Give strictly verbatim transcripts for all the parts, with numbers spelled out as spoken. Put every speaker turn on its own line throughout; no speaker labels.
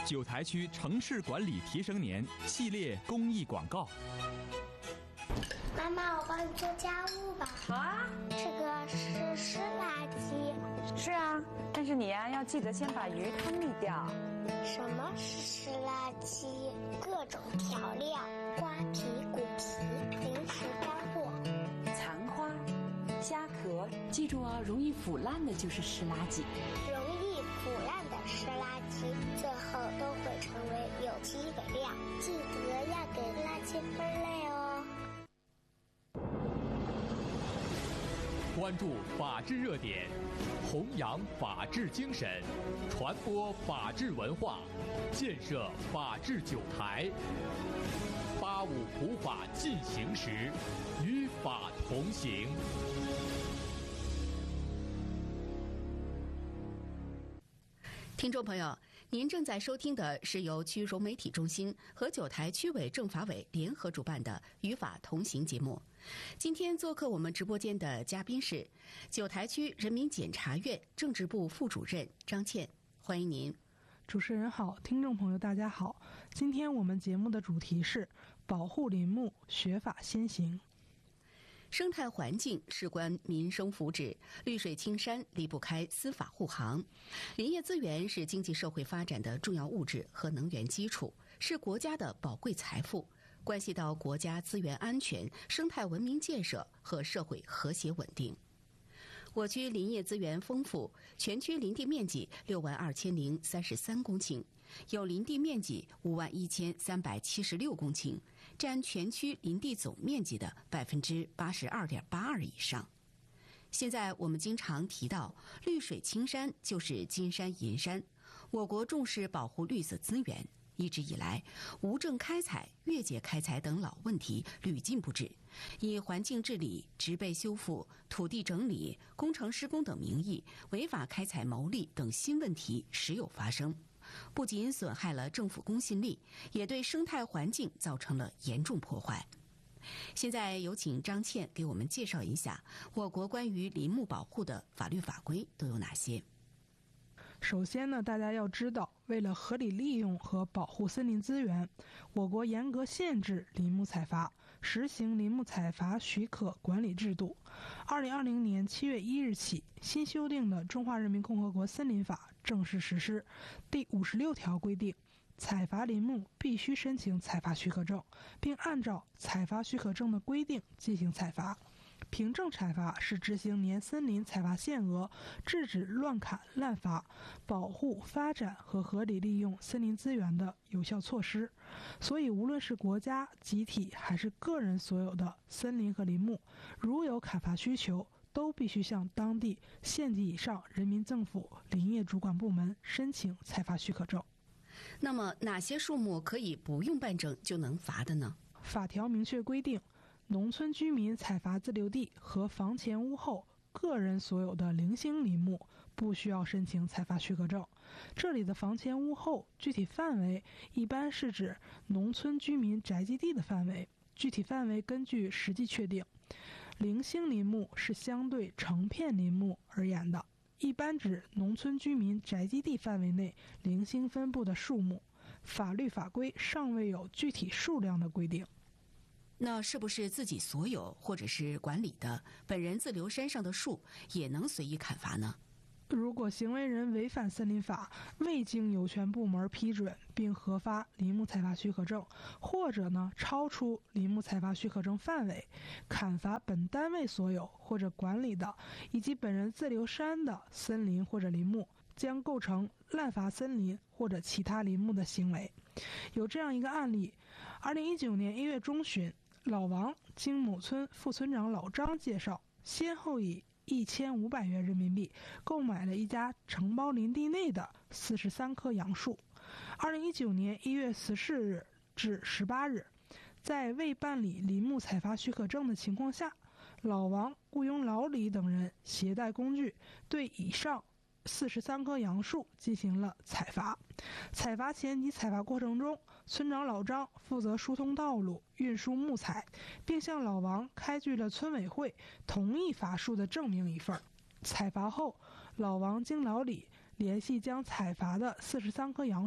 九台区城市管理提升年系列公益广告。
妈妈，我帮你做家务吧。
好啊。
这个是湿垃圾。
是啊，但是你呀、啊、要记得先把鱼汤沥掉。
什么是湿垃圾？各种调料、瓜皮、骨皮、零食干货、
残花、虾壳，记住哦，容易腐烂的就是湿垃圾。
容易腐烂的湿垃圾，最后都会成为有机肥料。记得要给垃圾分类哦。
关注法治热点，弘扬法治精神，传播法治文化，建设法治九台。八五普法进行时，与法同行。
听众朋友，您正在收听的是由区融媒体中心和九台区委政法委联合主办的《与法同行》节目。今天做客我们直播间的嘉宾是九台区人民检察院政治部副主任张倩，欢迎您。
主持人好，听众朋友大家好。今天我们节目的主题是保护林木，学法先行。
生态环境事关民生福祉，绿水青山离不开司法护航。林业资源是经济社会发展的重要物质和能源基础，是国家的宝贵财富，关系到国家资源安全、生态文明建设和社会和谐稳定。我区林业资源丰富，全区林地面积六万二千零三十三公顷，有林地面积五万一千三百七十六公顷，占全区林地总面积的百分之八十二点八二以上。现在我们经常提到绿水青山就是金山银山，我国重视保护绿色资源，一直以来无证开采、越界开采等老问题屡禁不止，以环境治理、植被修复、土地整理、工程施工等名义违法开采牟利等新问题时有发生，不仅损害了政府公信力，也对生态环境造成了严重破坏。现在有请张倩给我们介绍一下我国关于林木保护的法律法规都有哪些。
首先呢，大家要知道，为了合理利用和保护森林资源，我国严格限制林木采伐，实行林木采伐许可管理制度。二零二零年七月一日起，新修订的《中华人民共和国森林法》正式实施。第五十六条规定，采伐林木必须申请采伐许可证，并按照采伐许可证的规定进行采伐。凭证采伐是执行年森林采伐限额、制止乱砍滥伐、保护发展和合理利用森林资源的有效措施。所以无论是国家、集体还是个人所有的森林和林木，如有砍伐需求，都必须向当地县级以上人民政府林业主管部门申请采伐许可证。
那么哪些树木可以不用办证就能伐的呢？
法条明确规定，农村居民采伐自留地和房前屋后个人所有的零星林木不需要申请采伐许可证。这里的房前屋后具体范围一般是指农村居民宅基地的范围，具体范围根据实际确定。零星林木是相对成片林木而言的，一般指农村居民宅基地范围内零星分布的树木，法律法规尚未有具体数量的规定。
那是不是自己所有或者是管理的本人自留山上的树也能随意砍伐呢？
如果行为人违反森林法，未经有权部门批准并核发林木采伐许可证，或者呢超出林木采伐许可证范围，砍伐本单位所有或者管理的以及本人自留山的森林或者林木，将构成滥伐森林或者其他林木的行为。有这样一个案例，二零一九年一月中旬，老王经某村副村长老张介绍，先后以一千五百元人民币购买了一家承包林地内的四十三棵杨树。二零一九年一月十四日至十八日，在未办理林木采伐许可证的情况下，老王雇佣老李等人携带工具对以上四十三棵杨树进行了采伐。采伐前及采伐过程中，村长老张负责疏通道路、运输木材，并向老王开具了村委会同意伐树的证明一份。采伐后，老王经老李联系将采伐的四十三棵杨树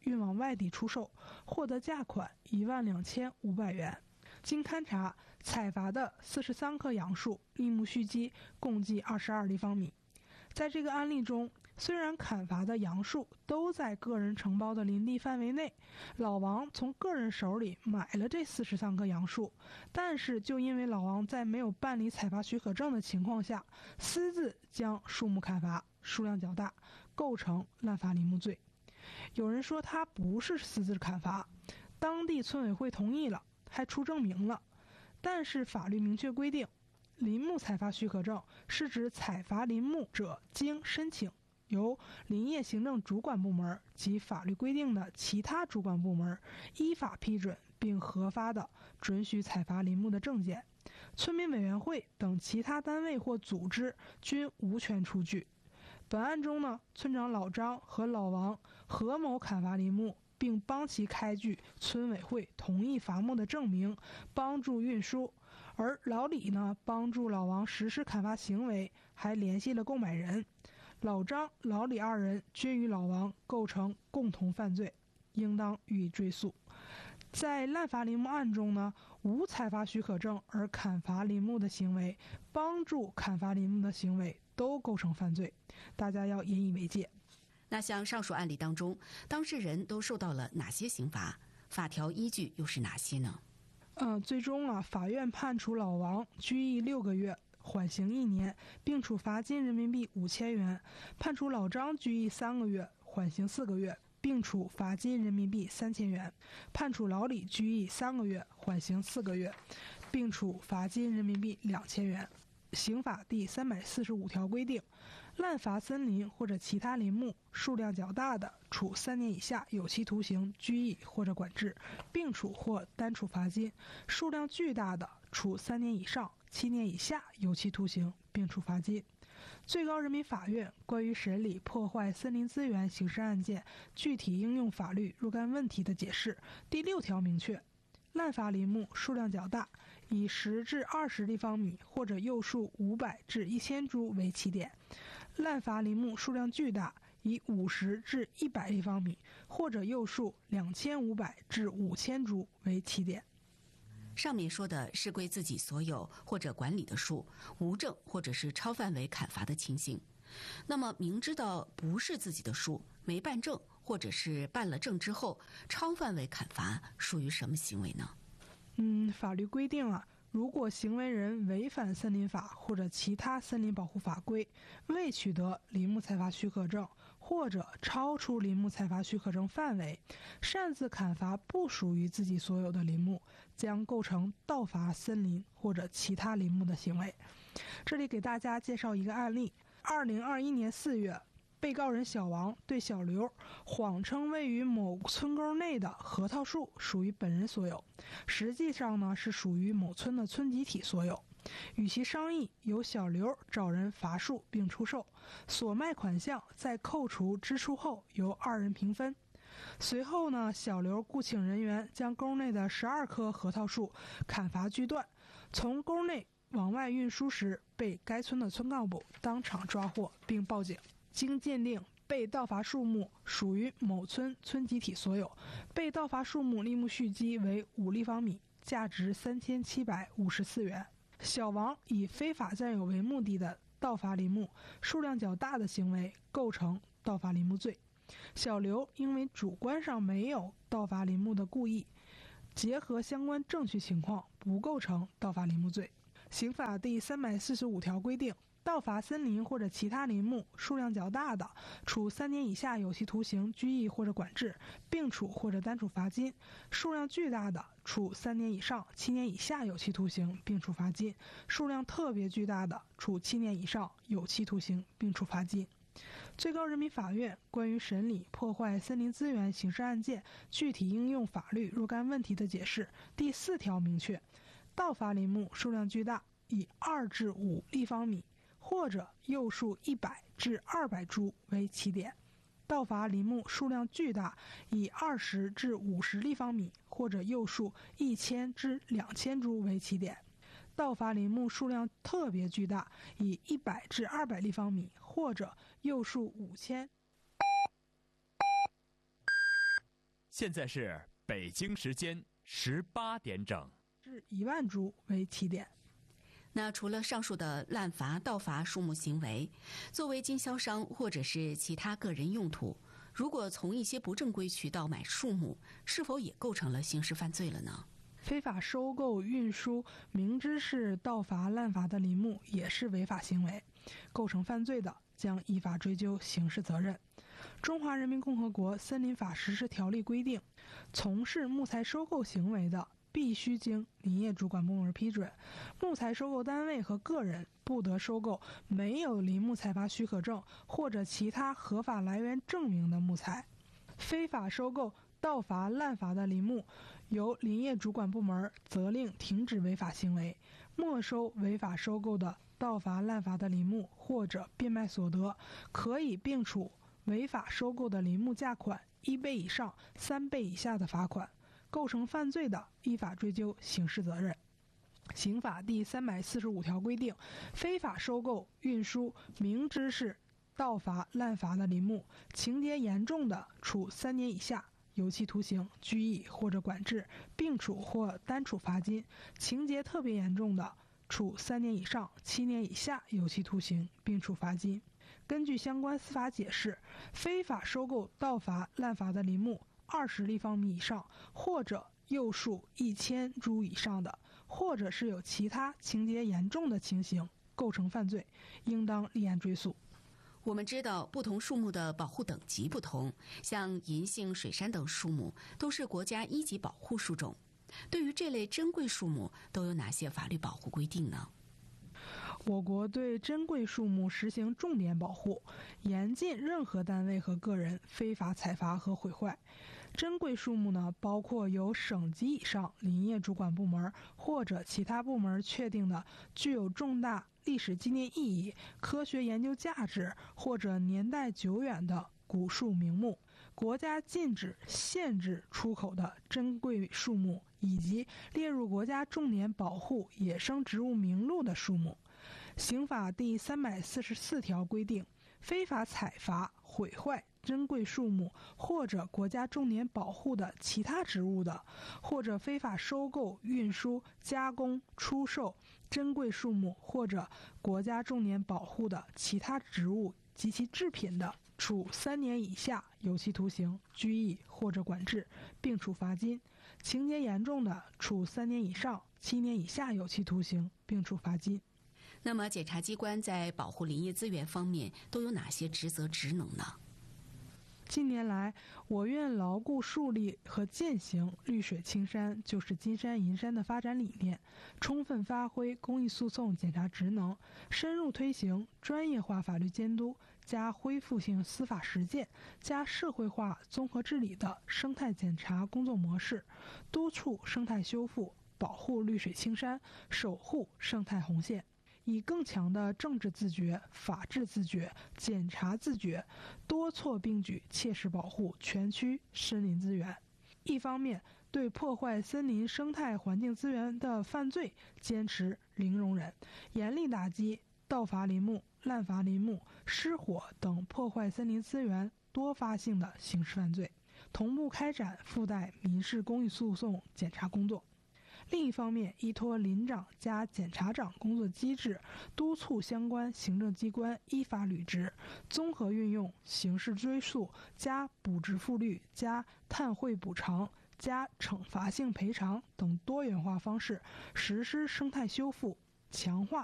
运往外地出售，获得价款一万两千五百元。经勘查，采伐的四十三棵杨树，立木蓄积共计二十二立方米。在这个案例中，虽然砍伐的杨树都在个人承包的林地范围内，老王从个人手里买了这四十三棵杨树，但是就因为老王在没有办理采伐许可证的情况下，私自将树木砍伐，数量较大，构成滥伐林木罪。有人说他不是私自砍伐，当地村委会同意了，还出证明了，但是法律明确规定，林木采伐许可证是指采伐林木者经申请，由林业行政主管部门及法律规定的其他主管部门依法批准并核发的准许采伐林木的证件，村民委员会等其他单位或组织均无权出具。本案中呢，村长老张和老王合谋砍伐林木，并帮其开具村委会同意伐木的证明，帮助运输。而老李呢，帮助老王实施砍伐行为，还联系了购买人。老张、老李二人均与老王构成共同犯罪，应当予以追诉。在滥伐林木案中呢，无采伐许可证而砍伐林木的行为，帮助砍伐林木的行为都构成犯罪，大家要引以为戒。
那像上述案例当中，当事人都受到了哪些刑罚？法条依据又是哪些呢？
呃，最终啊，法院判处老王拘役六个月，缓刑一年，并处罚金人民币五千元；判处老张拘役三个月，缓刑四个月，并处罚金人民币三千元；判处老李拘役三个月，缓刑四个月，并处罚金人民币两千元。刑法第三百四十五条规定，滥伐森林或者其他林木数量较大的，处三年以下有期徒刑、拘役或者管制，并处或单处罚金；数量巨大的，处三年以上七年以下有期徒刑，并处罚金。最高人民法院关于审理破坏森林资源刑事案件具体应用法律若干问题的解释第六条明确，滥伐林木数量较大，以十至二十立方米或者幼树五百至一千株为起点；滥伐林木数量巨大，以五十至一百立方米或者幼树两千五百至五千株为起点。
上面说的是归自己所有或者管理的树，无证或者是超范围砍伐的情形。那么明知道不是自己的树，没办证，或者是办了证之后超范围砍伐，属于什么行为呢？
嗯，法律规定啊，如果行为人违反森林法或者其他森林保护法规，未取得林木采伐许可证，或者超出林木采伐许可证范围，擅自砍伐不属于自己所有的林木，将构成盗伐森林或者其他林木的行为。这里给大家介绍一个案例：二零二一年四月，被告人小王对小刘谎称位于某村沟内的核桃树属于本人所有，实际上呢是属于某村的村集体所有。与其商议，由小刘找人伐树并出售，所卖款项在扣除支出后由二人平分。随后呢，小刘雇请人员将沟内的十二棵核桃树砍伐锯断，从沟内往外运输时，被该村的村干部当场抓获并报警。经鉴定，被盗伐树木属于某村村集体所有，被盗伐树木立木蓄积为五立方米，价值三千七百五十四元。小王以非法占有为目的的盗伐林木数量较大的行为，构成盗伐林木罪。小刘因为主观上没有盗伐林木的故意，结合相关证据情况，不构成盗伐林木罪。刑法第三百四十五条规定，盗伐森林或者其他林木数量较大的，处三年以下有期徒刑、拘役或者管制，并处或者单处罚金；数量巨大的，处三年以上七年以下有期徒刑，并处罚金；数量特别巨大的，处七年以上有期徒刑，并处罚金。最高人民法院关于审理破坏森林资源刑事案件具体应用法律若干问题的解释第四条明确，盗伐林木数量巨大，以二至五立方米或者幼树一百至二百株为起点；盗伐林木数量巨大，以二十至五十立方米或者幼树一千至两千株为起点；盗伐林木数量特别巨大，以一百至二百立方米或者幼树五千。
现在是北京时间十八点整，
至一万株为起点。
那除了上述的滥伐、盗伐树木行为，作为经销商或者是其他个人用途，如果从一些不正规渠道买树木，是否也构成了刑事犯罪了呢？
非法收购、运输明知是盗伐、滥伐的林木也是违法行为，构成犯罪的将依法追究刑事责任。中华人民共和国森林法实施条例规定，从事木材收购行为的，必须经林业主管部门批准。木材收购单位和个人不得收购没有林木采伐许可证或者其他合法来源证明的木材。非法收购、盗伐、滥伐的林木，由林业主管部门责令停止违法行为，没收违法收购的盗伐、滥伐的林木或者变卖所得，可以并处违法收购的林木价款一倍以上三倍以下的罚款。构成犯罪的，依法追究刑事责任。刑法第三百四十五条规定，非法收购、运输明知是盗伐、滥伐的林木，情节严重的，处三年以下有期徒刑、拘役或者管制，并处或单处罚金；情节特别严重的，处三年以上七年以下有期徒刑，并处罚金。根据相关司法解释，非法收购、盗伐、滥伐的林木二十立方米以上，或者幼树一千株以上的，或者是有其他情节严重的情形，构成犯罪，应当立案追诉。
我们知道，不同树木的保护等级不同，像银杏、水杉等树木都是国家一级保护树种。对于这类珍贵树木，都有哪些法律保护规定呢？
我国对珍贵树木实行重点保护，严禁任何单位和个人非法采伐和毁坏。珍贵树木呢，包括由省级以上林业主管部门或者其他部门确定的具有重大历史纪念意义、科学研究价值或者年代久远的古树名木，国家禁止、限制出口的珍贵树木，以及列入国家重点保护野生植物名录的树木。刑法第三百四十四条规定，非法采伐、毁坏珍贵树木或者国家重点保护的其他植物的，或者非法收购、运输、加工、出售珍贵树木或者国家重点保护的其他植物及其制品的，处三年以下有期徒刑、拘役或者管制，并处罚金；情节严重的，处三年以上七年以下有期徒刑，并处罚金。
那么，检察机关在保护林业资源方面都有哪些职责职能呢？
近年来，我院牢固树立和践行绿水青山就是金山银山的发展理念，充分发挥公益诉讼检察职能，深入推行专业化法律监督、加恢复性司法实践、加社会化综合治理的生态检察工作模式，督促生态修复，保护绿水青山，守护生态红线。以更强的政治自觉、法治自觉、检察自觉，多措并举，切实保护全区森林资源。一方面，对破坏森林生态环境资源的犯罪坚持零容忍，严厉打击盗伐林木、滥伐林木、失火等破坏森林资源多发性的刑事犯罪，同步开展附带民事公益诉讼检察工作。另一方面，依托林长加检察长工作机制，督促相关行政机关依法履职，综合运用刑事追诉加补值复律加碳汇补偿加惩罚性赔偿等多元化方式，实施生态修复，强化